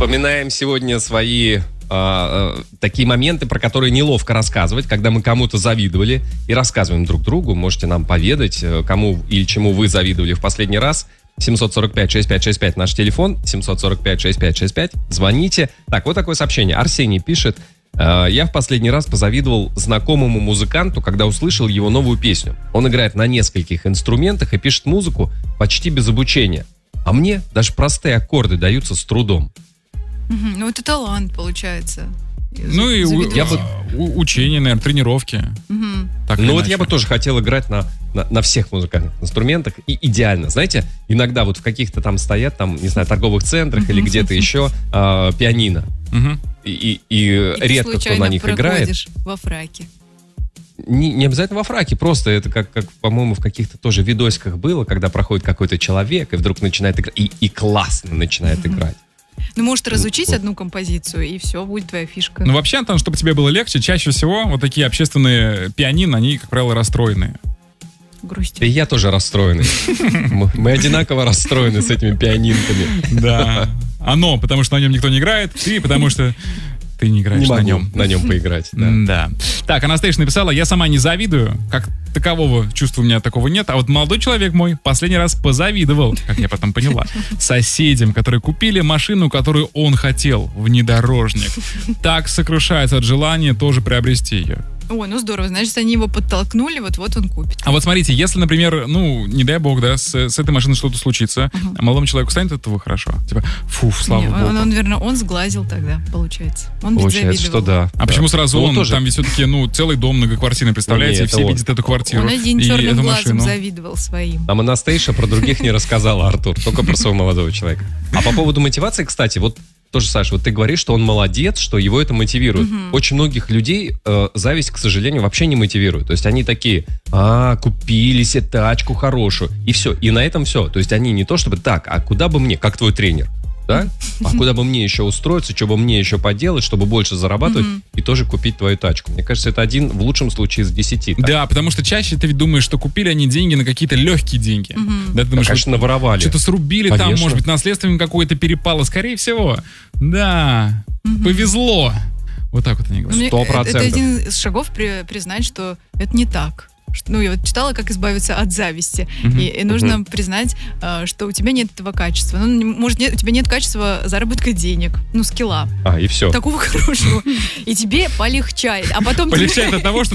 Вспоминаем сегодня свои такие моменты, про которые неловко рассказывать, когда мы кому-то завидовали, и рассказываем друг другу. Можете нам поведать, кому или чему вы завидовали в последний раз. 745-6565 наш телефон, 745-6565. Звоните. Так, вот такое сообщение. Арсений пишет: я в последний раз позавидовал знакомому музыканту, когда услышал его новую песню. Он играет на нескольких инструментах и пишет музыку почти без обучения. А мне даже простые аккорды даются с трудом. Ну, это талант, получается. Ну и учение, наверное, тренировки. Ну вот я бы тоже хотел играть на всех музыкальных инструментах. И идеально. Знаете, иногда вот в каких-то там стоят, там, не знаю, торговых центрах или где-то еще пианино. И редко кто на них играет. Во фраке. Не обязательно во фраке, просто это как, по-моему, в каких-то тоже видосиках было, когда проходит какой-то человек и вдруг начинает играть, и классно начинает играть. Ну, может, разучить одну композицию, и все, будет твоя фишка. Ну, вообще, Антон, чтобы тебе было легче, чаще всего вот такие общественные пианино, они, как правило, расстроенные. Грустью. И я тоже расстроенный. Мы одинаково расстроены с этими пианинками. Да. Оно, потому что на нем никто не играет, ты, потому что ты не играешь на нем. На нем поиграть. Да. Так, Анастейша написала: я сама не завидую, как такового чувства у меня такого нет, а вот молодой человек мой последний раз позавидовал, как я потом поняла, соседям, которые купили машину, которую он хотел, внедорожник. Так сокрушается от желания тоже приобрести ее. Ой, ну здорово, значит, они его подтолкнули, вот он купит. А вот смотрите, если, например, ну, не дай бог, да, с этой машиной что-то случится, а молодому человеку станет от этого хорошо? Типа, слава богу. Он, наверное, он сглазил тогда, получается. Он ведь Получается, что завидовал. да. А почему сразу он? Тоже. Там ведь все-таки, целый дом многоквартирный, представляете, и все видят эту квартиру. Он один и черным эту глазом машину. завидовал своим. А Анастейша про других не рассказала, Артур, только про своего молодого человека. А по поводу мотивации, кстати, вот тоже, Саша, вот ты говоришь, что он молодец, что его это мотивирует. Очень многих людей зависть, к сожалению, вообще не мотивирует. То есть они такие: купили себе тачку хорошую, и все. И на этом все. То есть они не то чтобы так, а куда бы мне, как твой тренер, да? А куда бы мне еще устроиться, что бы мне еще поделать, чтобы больше зарабатывать и тоже купить твою тачку. Мне кажется, это один в лучшем случае из 10. Так? Да, потому что чаще ты ведь думаешь, что купили они деньги на какие-то легкие деньги. Да, ты думаешь, конечно, наворовали. Что-то срубили. Конечно. Там, может быть, наследством какое-то перепало. Скорее всего. Да, повезло. Вот так вот они говорят. 100%. Это один из шагов признать, что это не так. Ну, я вот читала, как избавиться от зависти. И нужно признать, что у тебя нет этого качества. Ну, может, у тебя нет качества заработка денег, скилла. И все. Такого хорошего. И тебе полегчает. А потом Полегчает от того, что